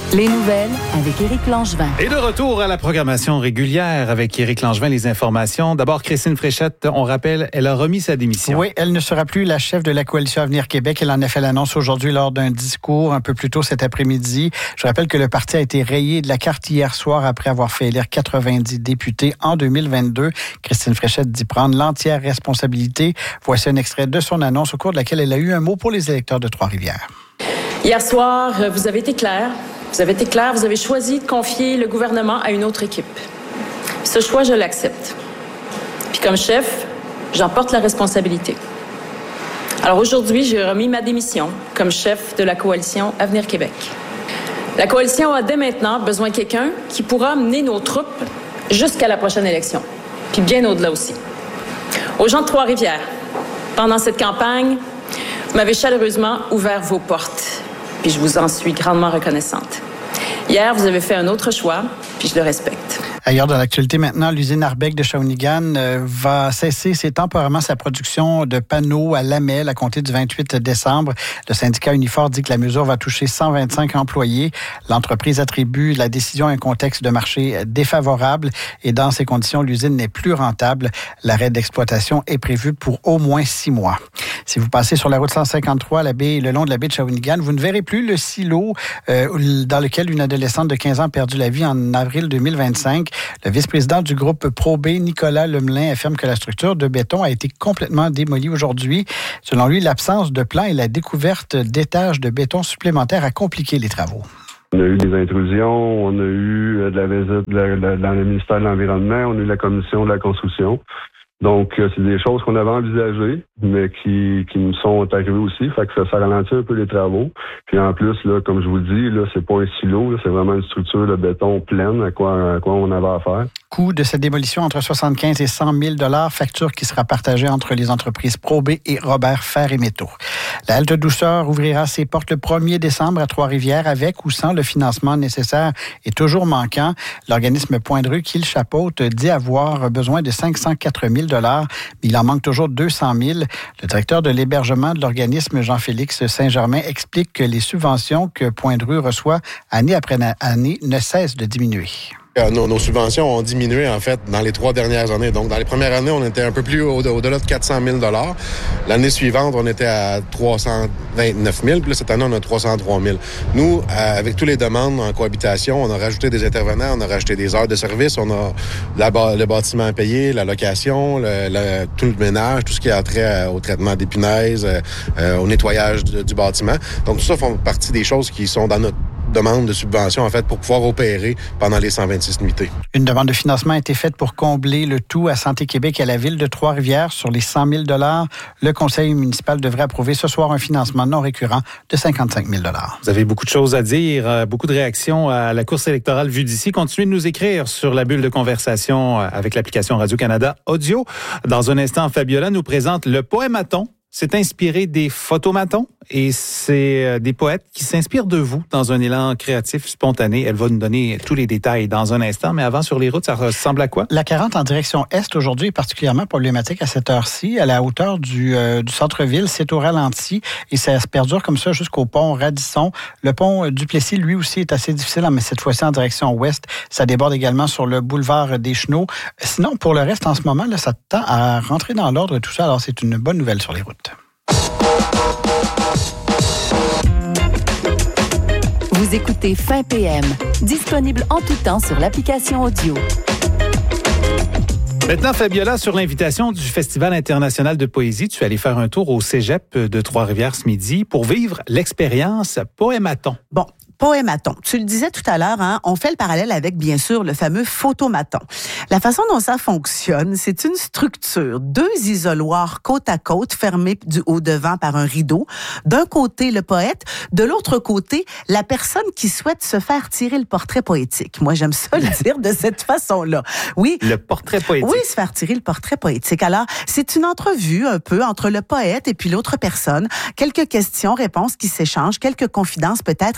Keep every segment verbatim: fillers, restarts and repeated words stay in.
Les nouvelles avec Éric Langevin. Et de retour à la programmation régulière avec Éric Langevin, les informations. D'abord, Christine Fréchette, on rappelle, elle a remis sa démission. Oui, elle ne sera plus la chef de la Coalition Avenir Québec. Elle en a fait l'annonce aujourd'hui lors d'un discours un peu plus tôt cet après-midi. Je rappelle que le parti a été rayé de la carte hier soir après avoir fait élire quatre-vingt-dix députés en deux mille vingt-deux. Christine Fréchette dit prendre l'entière responsabilité. Voici un extrait de son annonce au cours de laquelle elle a eu un mot pour les électeurs de Trois-Rivières. Hier soir, vous avez été clair. Vous avez été clair, vous avez choisi de confier le gouvernement à une autre équipe. Ce choix, je l'accepte. Puis comme chef, j'en porte la responsabilité. Alors aujourd'hui, j'ai remis ma démission comme chef de la Coalition Avenir Québec. La Coalition a dès maintenant besoin de quelqu'un qui pourra mener nos troupes jusqu'à la prochaine élection, puis bien au-delà aussi. Aux gens de Trois-Rivières, pendant cette campagne, vous m'avez chaleureusement ouvert vos portes, puis je vous en suis grandement reconnaissante. Hier, vous avez fait un autre choix, puis je le respecte. Ailleurs dans l'actualité maintenant, l'usine Arbec de Shawinigan euh, va cesser c'est temporairement sa production de panneaux à lamelles à compter du vingt-huit décembre. Le syndicat Unifor dit que la mesure va toucher cent vingt-cinq employés. L'entreprise attribue la décision à un contexte de marché défavorable et dans ces conditions, l'usine n'est plus rentable. L'arrêt d'exploitation est prévu pour au moins six mois. Si vous passez sur la route cent cinquante-trois la baie, le long de la baie de Shawinigan, vous ne verrez plus le silo euh, dans lequel une adolescente de quinze ans a perdu la vie en avril deux mille vingt-cinq. Le vice-président du groupe Pro-B, Nicolas Lemelin, affirme que la structure de béton a été complètement démolie aujourd'hui. Selon lui, l'absence de plan et la découverte d'étages de béton supplémentaires a compliqué les travaux. On a eu des intrusions, on a eu de la visite de la, de, dans le ministère de l'Environnement, on a eu la commission de la construction. Donc, c'est des choses qu'on avait envisagées, mais qui, qui nous sont arrivées aussi. Fait que ça, ça ralentit un peu les travaux. Puis en plus, là, comme je vous dis, là, c'est pas un silo, là, c'est vraiment une structure de béton pleine à quoi, à quoi on avait affaire. Coût de cette démolition entre soixante-quinze et cent mille dollars, facture qui sera partagée entre les entreprises Pro-B et Robert Fer et Métaux. La halte douceur ouvrira ses portes le premier décembre à Trois-Rivières avec ou sans le financement nécessaire et toujours manquant. L'organisme Point de rue qui le chapeaute dit avoir besoin de cinq cent quatre mille dollars, mais il en manque toujours deux cent mille. Le directeur de l'hébergement de l'organisme, Jean-Félix Saint-Germain, explique que les subventions que Point de rue reçoit année après année ne cessent de diminuer. Nos, nos subventions ont diminué, en fait, dans les trois dernières années. Donc, dans les premières années, on était un peu plus au, au-delà de quatre cent mille dollars. L'année suivante, on était à trois cent vingt-neuf mille. Puis là, cette année, on a trois cent trois mille. Nous, euh, avec toutes les demandes en cohabitation, on a rajouté des intervenants, on a rajouté des heures de service, on a la, le bâtiment à payer, la location, le, le, tout le ménage, tout ce qui a trait au traitement des punaises, euh, au nettoyage de, du bâtiment. Donc, tout ça font partie des choses qui sont dans notre demande de subvention, en fait, pour pouvoir opérer pendant les cent vingt-six nuitées. Une demande de financement a été faite pour combler le tout à Santé Québec et à la Ville de Trois-Rivières sur les cent mille dollars. Le conseil municipal devrait approuver ce soir un financement non récurrent de cinquante-cinq mille dollars. Vous avez beaucoup de choses à dire, beaucoup de réactions à la course électorale vue d'ici. Continuez de nous écrire sur la bulle de conversation avec l'application Radio-Canada Audio. Dans un instant, Fabiola nous présente le poématon. C'est inspiré des photomatons et c'est des poètes qui s'inspirent de vous dans un élan créatif spontané. Elle va nous donner tous les détails dans un instant, mais avant, sur les routes, ça ressemble à quoi? La quarante en direction est aujourd'hui est particulièrement problématique à cette heure-ci, à la hauteur du, euh, du centre-ville. C'est au ralenti et ça se perdure comme ça jusqu'au pont Radisson. Le pont Duplessis, lui aussi, est assez difficile, mais cette fois-ci en direction ouest. Ça déborde également sur le boulevard des Chenaux. Sinon, pour le reste, en ce moment, là, ça tend à rentrer dans l'ordre tout ça. Alors, c'est une bonne nouvelle sur les routes. Vous écoutez Fin P M, disponible en tout temps sur l'application audio. Maintenant, Fabiola, sur l'invitation du Festival international de poésie, tu es allée faire un tour au Cégep de Trois-Rivières ce midi pour vivre l'expérience Poématon. Bon. Poématon. Tu le disais tout à l'heure, hein, on fait le parallèle avec, bien sûr, le fameux photomaton. La façon dont ça fonctionne, c'est une structure, deux isoloirs côte à côte, fermés du haut-devant par un rideau. D'un côté, le poète, de l'autre côté, la personne qui souhaite se faire tirer le portrait poétique. Moi, j'aime ça le dire de cette façon-là. Oui. Le portrait poétique. Oui, se faire tirer le portrait poétique. Alors, c'est une entrevue un peu entre le poète et puis l'autre personne. Quelques questions, réponses qui s'échangent, quelques confidences peut-être, et par la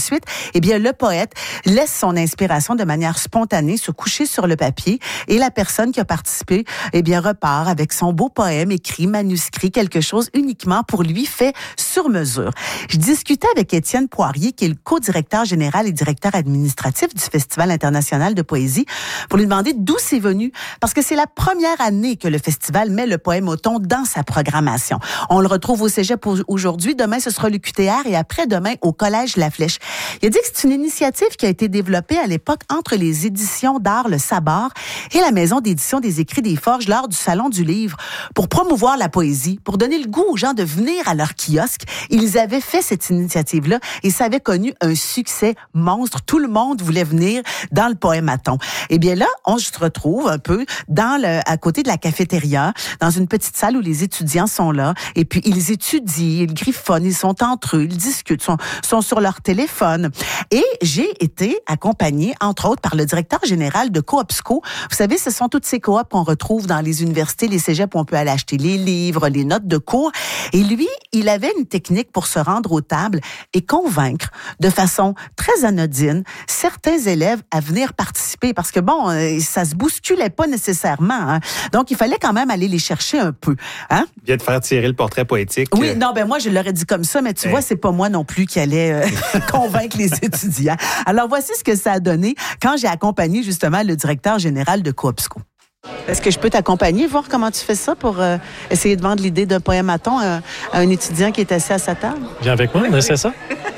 Ensuite, eh bien, le poète laisse son inspiration de manière spontanée se coucher sur le papier et la personne qui a participé, eh bien, repart avec son beau poème écrit, manuscrit, quelque chose uniquement pour lui fait sur mesure. Je discutais avec Étienne Poirier, qui est le co-directeur général et directeur administratif du Festival international de poésie, pour lui demander d'où c'est venu, parce que c'est la première année que le festival met le poème Othon dans sa programmation. On le retrouve au Cégep aujourd'hui, demain ce sera le Q T R et après-demain au Collège La Flèche. Il a dit que c'est une initiative qui a été développée à l'époque entre les éditions d'art Le Sabar et la maison d'édition des Écrits des Forges lors du Salon du Livre pour promouvoir la poésie, pour donner le goût aux gens de venir à leur kiosque. Ils avaient fait cette initiative-là et ça avait connu un succès monstre. Tout le monde voulait venir dans le Poématon. Eh bien là, on se retrouve un peu dans le, à côté de la cafétéria, dans une petite salle où les étudiants sont là et puis ils étudient, ils griffonnent, ils sont entre eux, ils discutent, sont, sont sur leur téléphone. Et j'ai été accompagnée, entre autres, par le directeur général de Coopsco. Vous savez, ce sont toutes ces coops qu'on retrouve dans les universités, les cégeps où on peut aller acheter les livres, les notes de cours. Et lui, il avait une technique pour se rendre aux tables et convaincre de façon très anodine certains élèves à venir participer parce que bon, ça se bousculait pas nécessairement. Hein. Donc, il fallait quand même aller les chercher un peu. Hein? Bien de faire tirer le portrait poétique. Oui, non, ben moi, je l'aurais dit comme ça, mais tu hey. vois, c'est pas moi non plus qui allait euh, convaincre les étudiants. Alors, voici ce que ça a donné quand j'ai accompagné justement le directeur général de Coopsco. Est-ce que je peux t'accompagner, voir comment tu fais ça pour euh, essayer de vendre l'idée d'un poématon à, à un étudiant qui est assis à sa table? Viens avec moi, on essaie ça.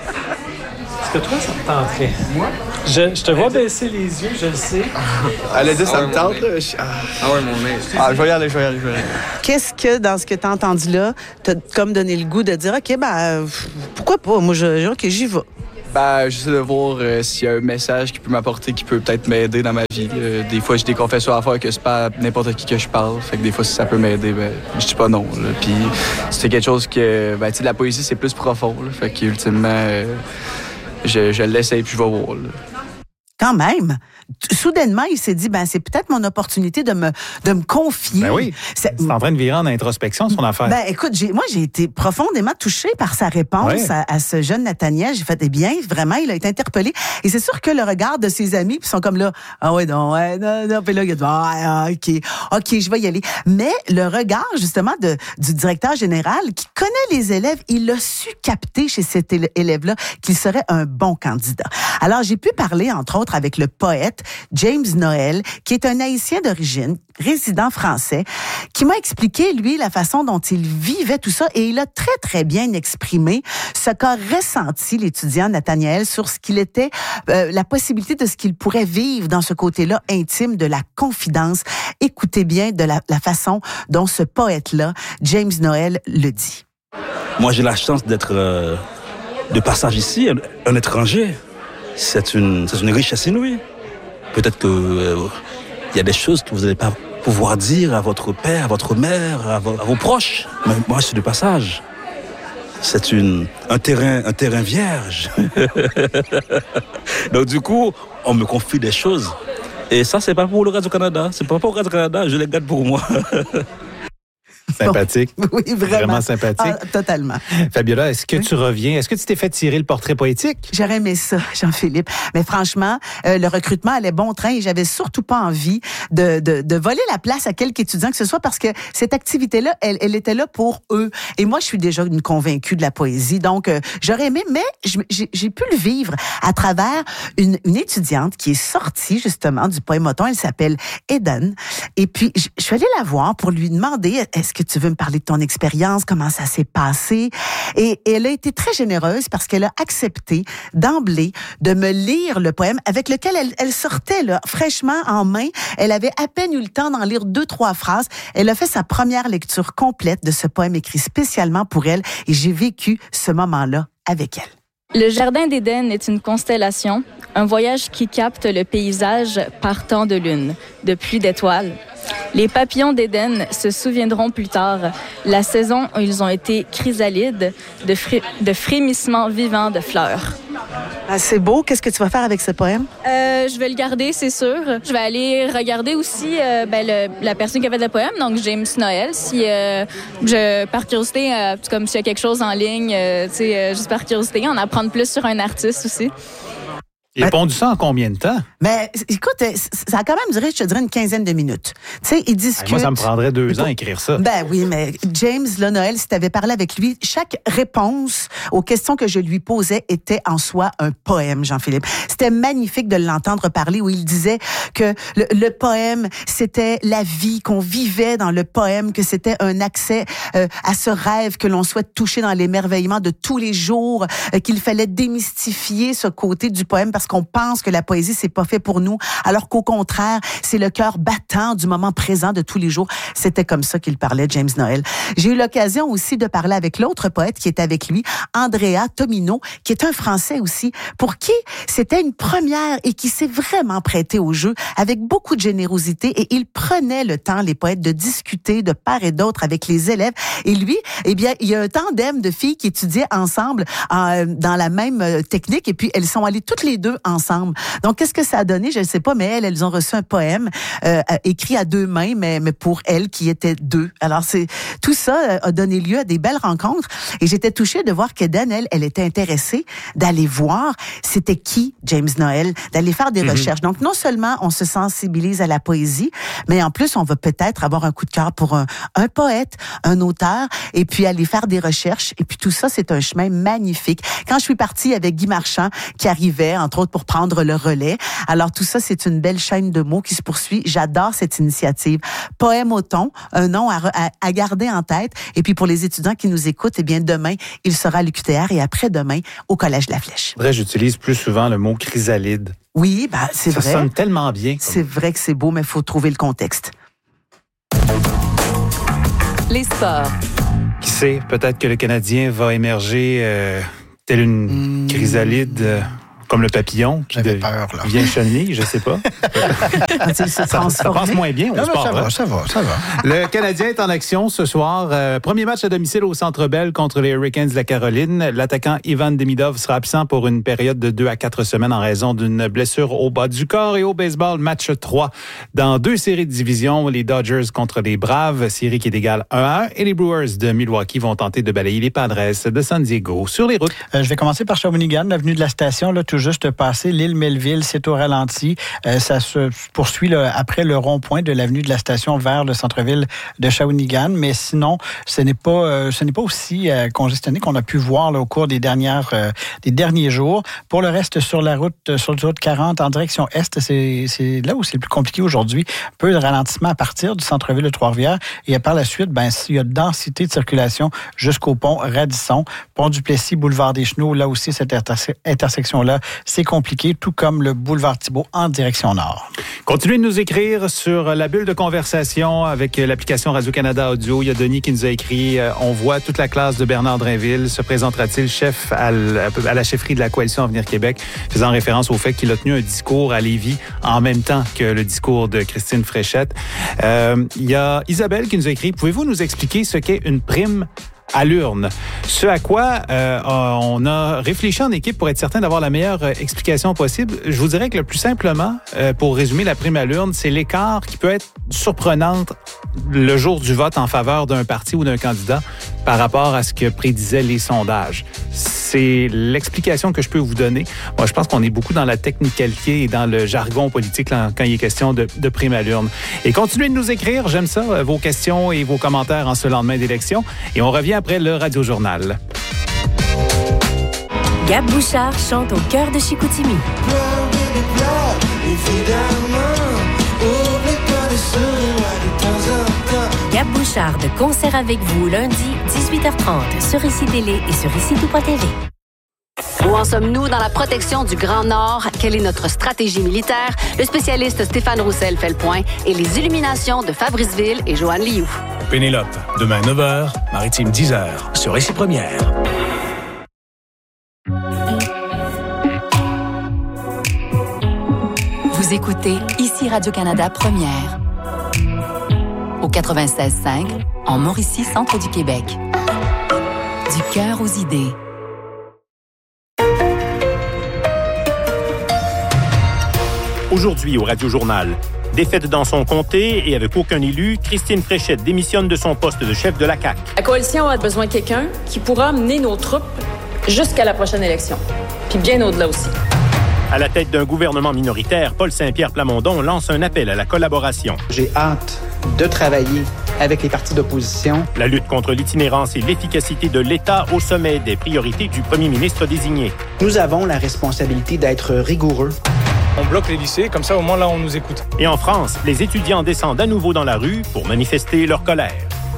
Est-ce que toi, ça te tenterait? Moi? Je, je te vois baisser les yeux, je le sais. Elle a dit, ça me tente. Ah ouais, mon nez. Ah, je vais y aller, je vais y aller, je vais y aller. Qu'est-ce que, dans ce que tu as entendu là, t'as comme donné le goût de dire, OK, ben, pourquoi pas? Moi, je, OK, j'y vais. Ben, j'essaie de voir euh, s'il y a un message qui peut m'apporter, qui peut peut-être m'aider dans ma vie. Euh, des fois, j'ai des confessions à faire que c'est pas n'importe qui que je parle. Fait que des fois, si ça peut m'aider, ben, je dis pas non. Là. Puis, c'est quelque chose que, ben, tu sais, la poésie, c'est plus profond. Là. Fait qu'ultimement, euh, je, je l'essaye puis je vais voir. Là. Quand même. Soudainement, il s'est dit, ben c'est peut-être mon opportunité de me de me confier. Ben oui. C'est, c'est en train de virer en introspection, son affaire. Ben écoute, j'ai, moi j'ai été profondément touchée par sa réponse ouais. à, à ce jeune Nathaniel. J'ai fait, eh bien, vraiment, il a été interpellé. Et c'est sûr que le regard de ses amis, puis sont comme là, ah ouais, non, ouais, non, non, puis là, il a dit, ah, ok, ok, je vais y aller. Mais le regard, justement, de du directeur général, qui connaît les élèves, il a su capter chez cet élève-là qu'il serait un bon candidat. Alors, j'ai pu parler, entre autres, avec le poète James Noël, qui est un Haïtien d'origine, résident français, qui m'a expliqué, lui, la façon dont il vivait tout ça, et il a très, très bien exprimé ce qu'a ressenti l'étudiant Nathaniel sur ce qu'il était, euh, la possibilité de ce qu'il pourrait vivre dans ce côté-là intime de la confidence. Écoutez bien de la, la façon dont ce poète-là, James Noël, le dit. Moi, j'ai la chance d'être euh, de passage ici, un, un étranger. C'est une, c'est une richesse inouïe. Peut-être que euh, y a des choses que vous n'allez pas pouvoir dire à votre père, à votre mère, à vos, à vos proches. Mais moi, je suis de passage. C'est une, un terrain, un terrain vierge. Donc du coup, on me confie des choses. Et ça, c'est pas pour le Radio-Canada. C'est pas pour le Radio-Canada. Je les garde pour moi. Sympathique. Bon, oui, vraiment. Vraiment sympathique. Ah, totalement. Fabiola, est-ce que oui. tu reviens? Est-ce que tu t'es fait tirer le portrait poétique? J'aurais aimé ça, Jean-Philippe. Mais franchement, euh, le recrutement allait bon train et j'avais surtout pas envie de, de, de voler la place à quelque étudiant que ce soit parce que cette activité-là, elle, elle était là pour eux. Et moi, je suis déjà une convaincue de la poésie. Donc, euh, j'aurais aimé, mais j'ai, j'ai pu le vivre à travers une, une étudiante qui est sortie justement du Poématon. Elle s'appelle Eden. Et puis, je, je suis allée la voir pour lui demander, est-ce que tu veux me parler de ton expérience, comment ça s'est passé? Et, et elle a été très généreuse parce qu'elle a accepté d'emblée de me lire le poème avec lequel elle, elle sortait là, fraîchement en main. Elle avait à peine eu le temps d'en lire deux, trois phrases. Elle a fait sa première lecture complète de ce poème écrit spécialement pour elle et j'ai vécu ce moment-là avec elle. Le Jardin d'Éden est une constellation, un voyage qui capte le paysage partant de lune, de pluie d'étoiles. Les papillons d'Éden se souviendront plus tard, la saison où ils ont été chrysalides, de, fr- de frémissements vivants de fleurs. Ah, c'est beau. Qu'est-ce que tu vas faire avec ce poème? Euh, je vais le garder, c'est sûr. Je vais aller regarder aussi euh, ben, le, la personne qui a fait le poème, donc James Noël. Si, euh, je, par curiosité, euh, comme s'il y a quelque chose en ligne, euh, tu sais, euh, juste par curiosité, en apprendre plus sur un artiste aussi. Il a pondu ça en combien de temps? Mais écoute, ça a quand même duré, je te dirais, une quinzaine de minutes. Tu sais, il discute... Moi, ça me prendrait deux ans à écrire ça. Ben oui, mais James Le Noël, si tu avais parlé avec lui, chaque réponse aux questions que je lui posais était en soi un poème, Jean-Philippe. C'était magnifique de l'entendre parler où il disait que le, le poème, c'était la vie, qu'on vivait dans le poème, que c'était un accès euh, à ce rêve que l'on souhaite toucher dans l'émerveillement de tous les jours, euh, qu'il fallait démystifier ce côté du poème parce qu'on pense que la poésie, c'est pas fait pour nous, alors qu'au contraire, c'est le cœur battant du moment présent de tous les jours. C'était comme ça qu'il parlait, James Noël. J'ai eu l'occasion aussi de parler avec l'autre poète qui est avec lui, Andrea Tomino, qui est un Français aussi, pour qui c'était une première et qui s'est vraiment prêté au jeu avec beaucoup de générosité et il prenait le temps, les poètes, de discuter de part et d'autre avec les élèves. Et lui, eh bien, il y a un tandem de filles qui étudiaient ensemble euh, dans la même technique et puis elles sont allées toutes les deux ensemble. Donc, qu'est-ce que ça a donné? Je ne sais pas, mais elles, elles ont reçu un poème euh, écrit à deux mains, mais, mais pour elles qui étaient deux. Alors, c'est tout ça a donné lieu à des belles rencontres. Et j'étais touchée de voir qu'Eden, elle, elle était intéressée d'aller voir c'était qui James Noël, d'aller faire des mm-hmm. recherches. Donc, non seulement on se sensibilise à la poésie, mais en plus, on va peut-être avoir un coup de cœur pour un, un poète, un auteur, et puis aller faire des recherches. Et puis tout ça, c'est un chemin magnifique. Quand je suis partie avec Guy Marchand, qui arrivait, entre autres, pour prendre le relais. Alors, tout ça, c'est une belle chaîne de mots qui se poursuit. J'adore cette initiative. Poème au thon, un nom à, à, à garder en tête. Et puis, pour les étudiants qui nous écoutent, eh bien, demain, il sera à l'U Q T R et après-demain, au Collège de la Flèche. Vrai, j'utilise plus souvent le mot chrysalide. Oui, ben, c'est ça vrai. Ça sonne tellement bien. Comme... C'est vrai que c'est beau, mais il faut trouver le contexte. Les sports. Qui sait, peut-être que le Canadien va émerger euh, tel une mmh. chrysalide... Euh, comme le papillon qui de, peur, là. Vient chenille, je sais pas. ça, ça passe moins bien au non, sport. Ça va, hein? ça va, ça va. Le Canadien est en action ce soir. Euh, premier match à domicile au Centre Bell contre les Hurricanes de la Caroline. L'attaquant Ivan Demidov sera absent pour une période de deux à quatre semaines en raison d'une blessure au bas du corps. Et au baseball, match trois dans deux séries de division. Les Dodgers contre les Braves, série qui est égale un à un. Et les Brewers de Milwaukee vont tenter de balayer les Padres de San Diego sur les routes. Euh, je vais commencer par Shawinigan, l'avenue de la station, là, tout juste passé. L'île Melville, c'est au ralenti. Euh, ça se poursuit là, après le rond-point de l'avenue de la station vers le centre-ville de Shawinigan. Mais sinon, ce n'est pas, euh, ce n'est pas aussi euh, congestionné qu'on a pu voir là, au cours des dernières, euh, des derniers jours. Pour le reste, sur la route, sur la route quarante en direction est, c'est, c'est là où c'est le plus compliqué aujourd'hui. Un peu de ralentissement à partir du centre-ville de Trois-Rivières. Et par la suite, ben, il y a densité de circulation jusqu'au pont Radisson. Pont du Plessis, boulevard des Chenaux, là aussi, cette interse- intersection-là, c'est compliqué, tout comme le boulevard Thibault en direction nord. Continuez de nous écrire sur la bulle de conversation avec l'application Radio-Canada Audio. Il y a Denis qui nous a écrit euh, « On voit toute la classe de Bernard Drainville. Se présentera-t-il chef à, l- à la chefferie de la Coalition Avenir Québec? » faisant référence au fait qu'il a tenu un discours à Lévis en même temps que le discours de Christine Fréchette. Euh, il y a Isabelle qui nous a écrit « Pouvez-vous nous expliquer ce qu'est une prime à l'urne? » Ce à quoi euh, on a réfléchi en équipe pour être certain d'avoir la meilleure explication possible. Je vous dirais que le plus simplement, euh, pour résumer la prime à l'urne, c'est l'écart qui peut être surprenant le jour du vote en faveur d'un parti ou d'un candidat par rapport à ce que prédisaient les sondages. C'est l'explication que je peux vous donner. Moi, je pense qu'on est beaucoup dans la technicalité et dans le jargon politique là, quand il est question de, de prime à l'urne. Et continuez de nous écrire, j'aime ça, vos questions et vos commentaires en ce lendemain d'élection. Et on revient après le Radio-Journal. Gab Bouchard chante au cœur de Chicoutimi. Gab Bouchard de concert avec vous lundi dix-huit heures trente sur Ici Télé et sur ici tout point t v. Où en sommes-nous dans la protection du Grand Nord? Quelle est notre stratégie militaire? Le spécialiste Stéphane Roussel fait le point et les illuminations de Fabrice Ville et Joanne Lioux. Pénélope, demain neuf heures, Maritime dix heures, sur Ici Première. Vous écoutez Ici Radio-Canada Première. Au quatre-vingt-seize cinq, en Mauricie, centre du Québec. Du cœur aux idées. Aujourd'hui au Radio-Journal, défaite dans son comté et avec aucun élu, Christine Fréchette démissionne de son poste de chef de la C A Q. La coalition a besoin de quelqu'un qui pourra mener nos troupes jusqu'à la prochaine élection, puis bien au-delà aussi. À la tête d'un gouvernement minoritaire, Paul Saint-Pierre Plamondon lance un appel à la collaboration. J'ai hâte de travailler avec les partis d'opposition. La lutte contre l'itinérance et l'efficacité de l'État au sommet des priorités du premier ministre désigné. Nous avons la responsabilité d'être rigoureux. On bloque les lycées, comme ça au moins là on nous écoute. Et en France, les étudiants descendent à nouveau dans la rue pour manifester leur colère.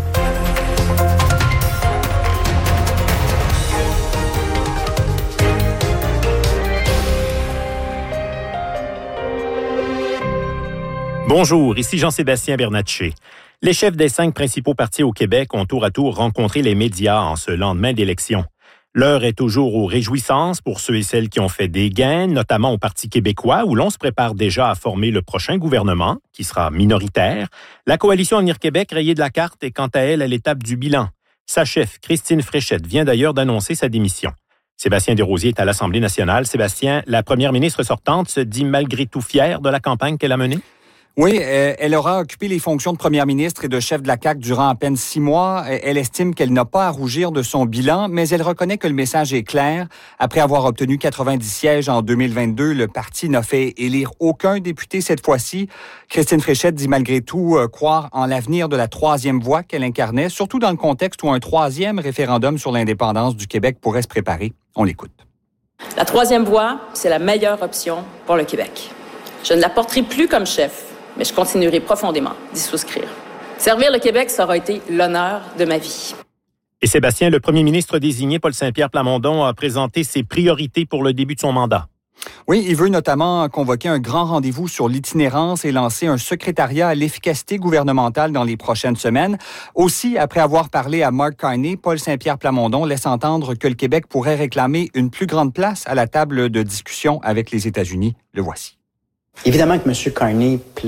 Bonjour, ici Jean-Sébastien Bernatchez. Les chefs des cinq principaux partis au Québec ont tour à tour rencontré les médias en ce lendemain d'élection. L'heure est toujours aux réjouissances pour ceux et celles qui ont fait des gains, notamment au Parti québécois, où l'on se prépare déjà à former le prochain gouvernement, qui sera minoritaire. La coalition Avenir Québec, rayée de la carte, est quant à elle à l'étape du bilan. Sa chef, Christine Fréchette, vient d'ailleurs d'annoncer sa démission. Sébastien Desrosiers est à l'Assemblée nationale. Sébastien, la première ministre sortante se dit malgré tout fière de la campagne qu'elle a menée? Oui, euh, elle aura occupé les fonctions de première ministre et de chef de la C A Q durant à peine six mois. Elle estime qu'elle n'a pas à rougir de son bilan, mais elle reconnaît que le message est clair. Après avoir obtenu quatre-vingt-dix sièges en deux mille vingt-deux, le parti n'a fait élire aucun député cette fois-ci. Christine Fréchette dit malgré tout euh, croire en l'avenir de la troisième voie qu'elle incarnait, surtout dans le contexte où un troisième référendum sur l'indépendance du Québec pourrait se préparer. On l'écoute. La troisième voie, c'est la meilleure option pour le Québec. Je ne la porterai plus comme chef, mais je continuerai profondément d'y souscrire. Servir le Québec, ça aura été l'honneur de ma vie. Et Sébastien, le premier ministre désigné, Paul Saint-Pierre Plamondon, a présenté ses priorités pour le début de son mandat. Oui, il veut notamment convoquer un grand rendez-vous sur l'itinérance et lancer un secrétariat à l'efficacité gouvernementale dans les prochaines semaines. Aussi, après avoir parlé à Mark Carney, Paul Saint-Pierre Plamondon laisse entendre que le Québec pourrait réclamer une plus grande place à la table de discussion avec les États-Unis. Le voici. Évidemment que M. Carney